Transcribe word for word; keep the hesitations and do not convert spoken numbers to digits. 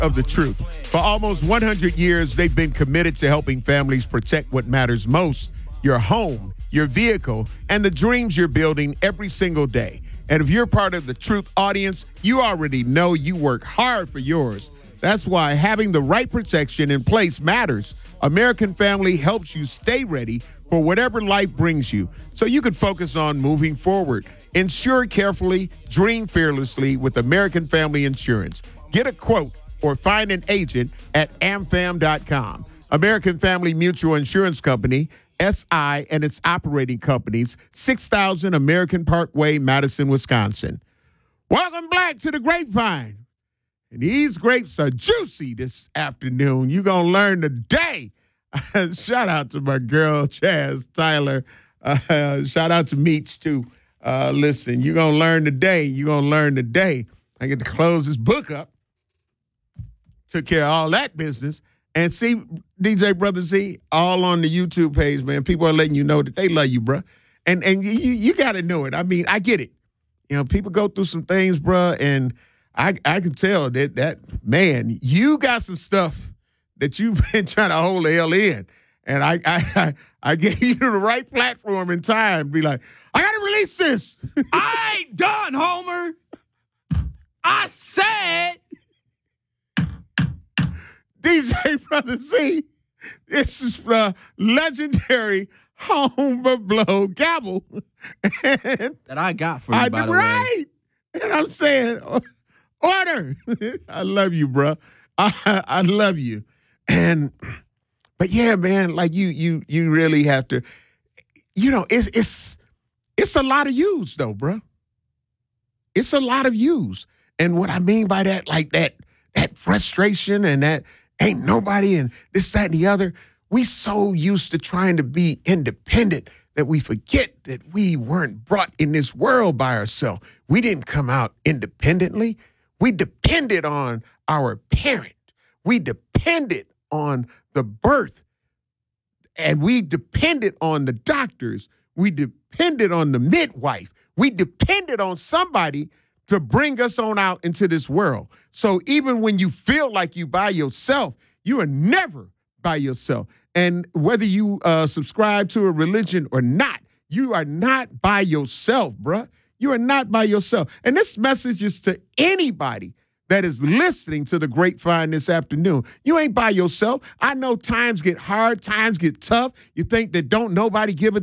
of the truth. For almost one hundred years, they've been committed to helping families protect what matters most, your home, your vehicle, and the dreams you're building every single day. And if you're part of the Truth audience, you already know you work hard for yours. That's why having the right protection in place matters. American Family helps you stay ready for whatever life brings you so you can focus on moving forward. Insure carefully, dream fearlessly with American Family Insurance. Get a quote or find an agent at am fam dot com. American Family Mutual Insurance Company, S I and its operating companies, six thousand American Parkway, Madison, Wisconsin. Welcome back to the Grapevine. And these grapes are juicy this afternoon. You're going to learn today. Shout out to my girl, Chaz Tyler. Uh, shout out to Meech, too. Uh, listen, you're going to learn today. You're going to learn today. I get to close this book up. Took care of all that business. And see, D J Brother Z, all on the YouTube page, man. People are letting you know that they love you, bro. And and you you got to know it. I mean, I get it. You know, people go through some things, bro, and I I can tell that, that man, you got some stuff that you've been trying to hold the hell in. And I I I, I gave you the right platform and time to be like, I got to release this. I ain't done, Homer. I said. D J Brother Z, this is uh, legendary Homer Blow Gavel. that I got for you, I, by the right. way. And I'm saying, order. I love you, bro. I, I love you. And, but yeah, man, like you, you, you really have to, you know, it's, it's, it's a lot of use though, bro. It's a lot of use. And what I mean by that, like that, that frustration and that ain't nobody and this, that, and the other. We so used to trying to be independent that we forget that we weren't brought in this world by ourselves. We didn't come out independently. We depended on our parent. We depended on the birth. And we depended on the doctors. We depended on the midwife. We depended on somebody to bring us on out into this world. So even when you feel like you by yourself, you are never by yourself. And whether you uh, subscribe to a religion or not, you are not by yourself, bruh. You are not by yourself. And this message is to anybody that is listening to the Grapevine this afternoon. You ain't by yourself. I know times get hard, times get tough. You think that don't nobody give a